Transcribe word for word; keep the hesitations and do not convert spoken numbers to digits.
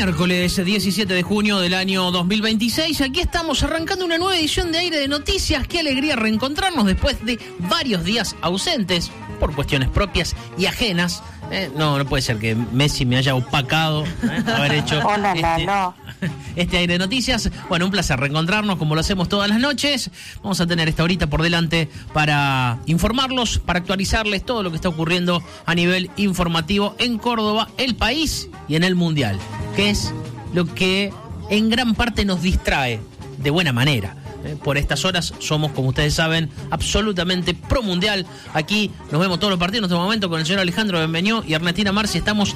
Miércoles diecisiete de junio del año dos mil veintiséis, aquí estamos arrancando una nueva edición de Aire de Noticias. Qué alegría reencontrarnos después de varios días ausentes por cuestiones propias y ajenas. Eh, no, no puede ser que Messi me haya opacado eh, haber hecho Hola, este, no. este Aire de Noticias. Bueno, un placer reencontrarnos como lo hacemos todas las noches. Vamos a tener esta horita por delante para informarlos, para actualizarles todo lo que está ocurriendo a nivel informativo en Córdoba, el país y en el Mundial, que es lo que en gran parte nos distrae de buena manera. Eh, por estas horas somos, como ustedes saben, absolutamente pro mundial. Aquí nos vemos todos los partidos en este momento con el señor Alejandro Benveñó y Ernestina Marci. Estamos